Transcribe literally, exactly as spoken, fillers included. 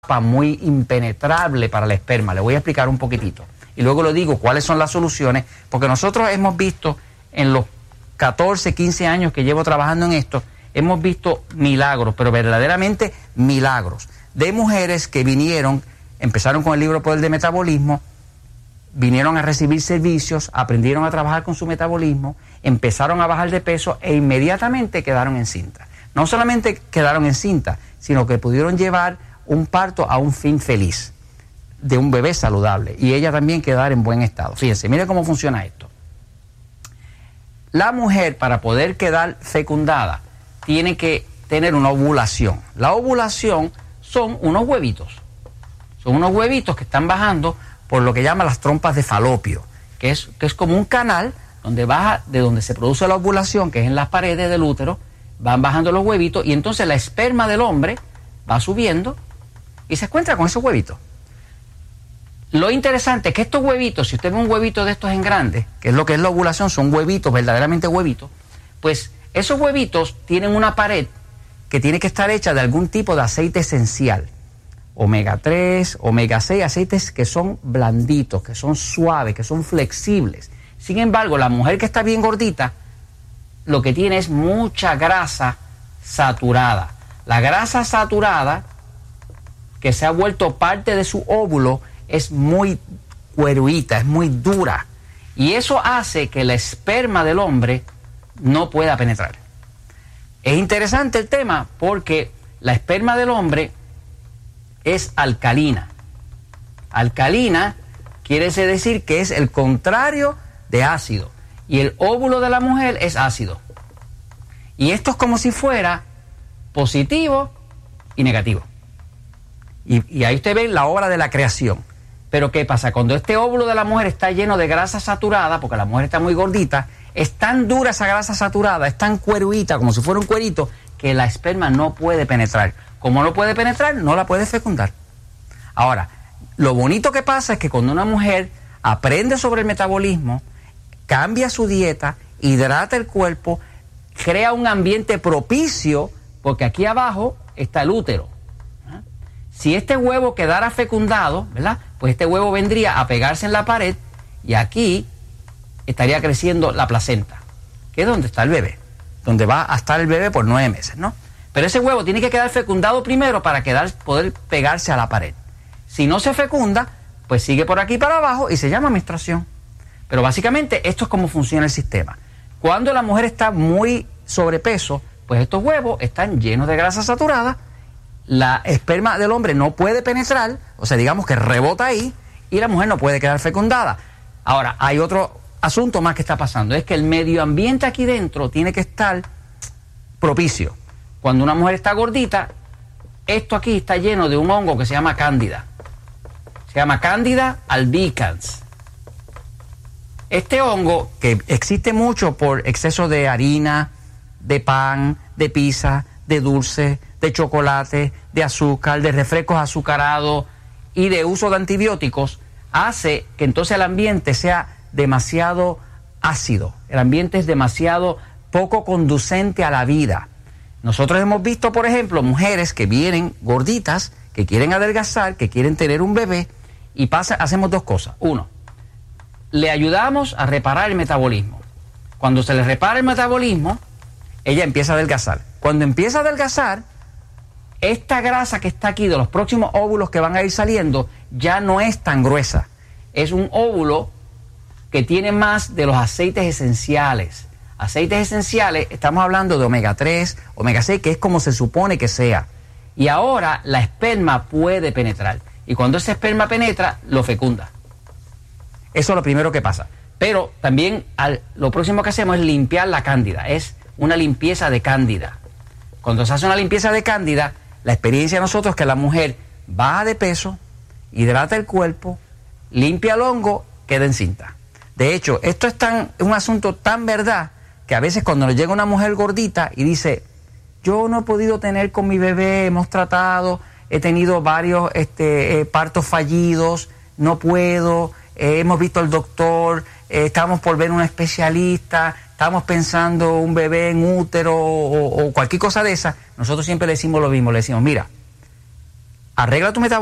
muy impenetrable para el esperma. Le voy a explicar un poquitito. Y luego le digo cuáles son las soluciones, porque nosotros hemos visto en los catorce, quince años que llevo trabajando en esto, hemos visto milagros, pero verdaderamente milagros, de mujeres que vinieron, empezaron con el libro Poder de Metabolismo, vinieron a recibir servicios, aprendieron a trabajar con su metabolismo, empezaron a bajar de peso e inmediatamente quedaron encintas. No solamente quedaron encintas, sino que pudieron llevar un parto a un fin feliz, de un bebé saludable, y ella también quedar en buen estado. Fíjense, miren cómo funciona esto. La mujer, para poder quedar fecundada, tiene que tener una ovulación. La ovulación son unos huevitos. Son unos huevitos que están bajando por lo que llaman las trompas de falopio, que es, que es como un canal donde baja, de donde se produce la ovulación, que es en las paredes del útero, van bajando los huevitos, y entonces la esperma del hombre va subiendo y se encuentra con esos huevitos. Lo interesante es que estos huevitos, si usted ve un huevito de estos en grande, que es lo que es la ovulación, son huevitos, verdaderamente huevitos, pues esos huevitos tienen una pared que tiene que estar hecha de algún tipo de aceite esencial, omega tres, omega seis, aceites que son blanditos, que son suaves, que son flexibles. Sin embargo, la mujer que está bien gordita, lo que tiene es mucha grasa saturada. La grasa saturada, que se ha vuelto parte de su óvulo, es muy cueruita, es muy dura. Y eso hace que el esperma del hombre no pueda penetrar. Es interesante el tema porque la esperma del hombre es alcalina. Alcalina quiere decir que es el contrario de ácido. Y el óvulo de la mujer es ácido. Y esto es como si fuera positivo y negativo. Y, y ahí usted ve la obra de la creación. Pero ¿qué pasa? Cuando este óvulo de la mujer está lleno de grasa saturada, porque la mujer está muy gordita, es tan dura esa grasa saturada, es tan cueruita, como si fuera un cuerito, que la esperma no puede penetrar. Como no puede penetrar, no la puede fecundar. Ahora, lo bonito que pasa es que cuando una mujer aprende sobre el metabolismo, cambia su dieta, hidrata el cuerpo, crea un ambiente propicio, porque aquí abajo está el útero. ¿Ah? Si este huevo quedara fecundado, ¿verdad?, pues este huevo vendría a pegarse en la pared y aquí estaría creciendo la placenta, que es donde está el bebé, donde va a estar el bebé por nueve meses, ¿no? Pero ese huevo tiene que quedar fecundado primero para quedar, poder pegarse a la pared. Si no se fecunda, pues sigue por aquí para abajo y se llama menstruación. Pero básicamente esto es cómo funciona el sistema. Cuando la mujer está muy sobrepeso, pues estos huevos están llenos de grasa saturada, la esperma del hombre no puede penetrar, o sea, digamos que rebota ahí, y la mujer no puede quedar fecundada. Ahora, hay otro asunto más que está pasando, es que el medio ambiente aquí dentro tiene que estar propicio. Cuando una mujer está gordita, esto aquí está lleno de un hongo que se llama cándida. Se llama Candida albicans. Este hongo, que existe mucho por exceso de harina, de pan, de pizza, de dulce, de chocolate, de azúcar, de refrescos azucarados y de uso de antibióticos, hace que entonces el ambiente sea demasiado ácido. El ambiente es demasiado poco conducente a la vida. Nosotros hemos visto, por ejemplo, mujeres que vienen gorditas, que quieren adelgazar, que quieren tener un bebé, y pasa, hacemos dos cosas. Uno, le ayudamos a reparar el metabolismo. Cuando se le repara el metabolismo, ella empieza a adelgazar. Cuando empieza a adelgazar, esta grasa que está aquí de los próximos óvulos que van a ir saliendo ya no es tan gruesa. Es un óvulo que tiene más de los aceites esenciales. Aceites esenciales, estamos hablando de omega tres, omega seis, que es como se supone que sea. Y ahora la esperma puede penetrar. Y cuando ese esperma penetra, lo fecunda. Eso es lo primero que pasa. Pero también al, lo próximo que hacemos es limpiar la cándida. Es una limpieza de cándida. Cuando se hace una limpieza de cándida, la experiencia de nosotros es que la mujer baja de peso, hidrata el cuerpo, limpia el hongo, queda encinta. De hecho, esto es tan, un asunto tan verdad que a veces cuando nos llega una mujer gordita y dice, yo no he podido tener con mi bebé, hemos tratado, he tenido varios este, eh, partos fallidos, no puedo, eh, hemos visto al doctor, eh, estamos por ver un especialista, estamos pensando un bebé en útero o, o cualquier cosa de esa, nosotros siempre le decimos lo mismo, le decimos, mira, arregla tu metabolismo.